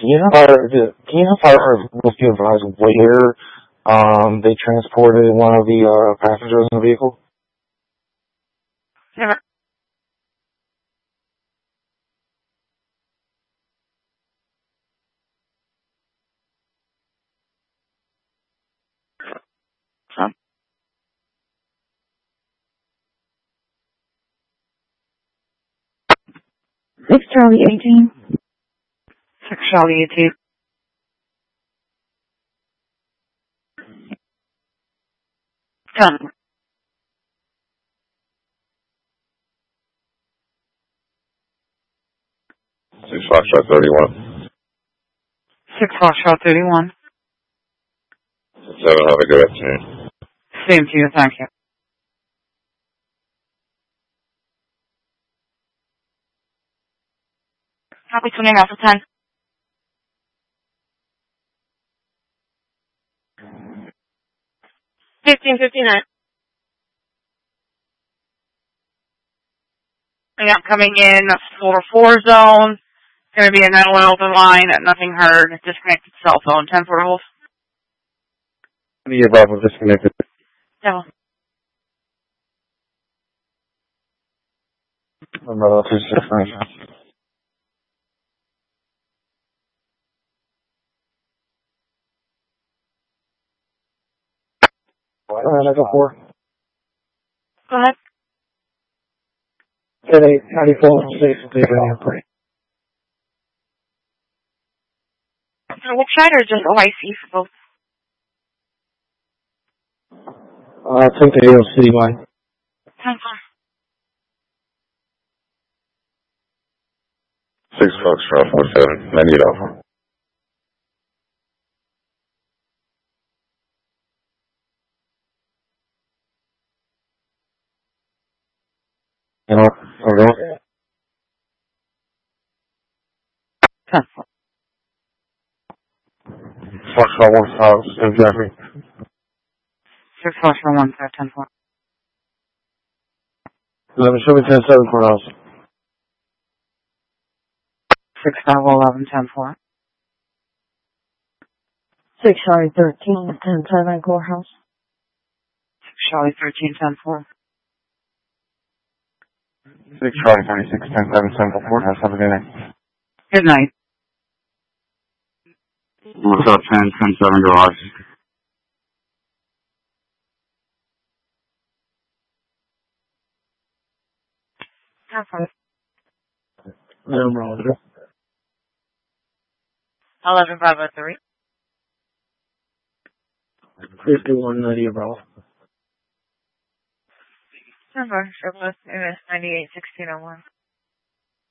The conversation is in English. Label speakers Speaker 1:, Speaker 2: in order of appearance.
Speaker 1: Can you have fire with you advise where they transported one of the passengers in the vehicle?
Speaker 2: Never. So,
Speaker 3: 6 Charlie 18.
Speaker 2: 6 Charlie 18. Done.
Speaker 4: 6 Foxtrot 31.
Speaker 2: 6 Foxtrot 31.
Speaker 4: 7, have a good afternoon.
Speaker 2: Same to you, thank you. Copy 29 after 10. 15:59. Yeah, coming in 4-4 zone. Going to be a 901 open line. Nothing heard. Disconnected cell phone. 10 for hold.
Speaker 1: The Bravo disconnected.
Speaker 2: No.
Speaker 1: Umbrella 269. I go 4.
Speaker 2: Go ahead.
Speaker 1: 10-8-94, safe airplane.
Speaker 2: Which side or just OIC for both?
Speaker 1: Take the AO City line.
Speaker 2: 10-4.
Speaker 4: 6 Foxtrot 47, 98 Alpha.
Speaker 1: Okay.
Speaker 2: 10-4.
Speaker 1: Foxtrot 1 South, exactly.
Speaker 2: 6 Foxtrot 1, 10-4.
Speaker 1: 11, show me 10-7 courthouse.
Speaker 2: 6 Bravo 11, 10-4.
Speaker 3: 6 Charlie 13, 10-7 courthouse.
Speaker 2: 6 Charlie 13, 10-4.
Speaker 1: 6 Charlie 36, 10-7, Central Courthouse. Have a good night.
Speaker 2: Good night.
Speaker 4: What's up, 10-7 garage?
Speaker 2: 10-4.
Speaker 1: Umbrella
Speaker 2: 11 Bravo 3.
Speaker 1: 5190 Umbrella.
Speaker 2: 10-4. MS 98, 1601.